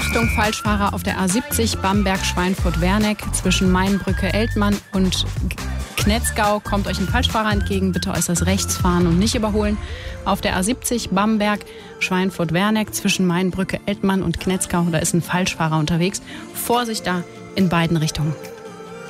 Achtung, Falschfahrer auf der A70 Bamberg-Schweinfurt-Werneck zwischen Mainbrücke, Eltmann und Knetzgau kommt euch ein Falschfahrer entgegen. Bitte äußerst rechts fahren und nicht überholen. Auf der A70 Bamberg-Schweinfurt-Werneck zwischen Mainbrücke, Eltmann und Knetzgau, da ist ein Falschfahrer unterwegs. Vorsicht da in beiden Richtungen.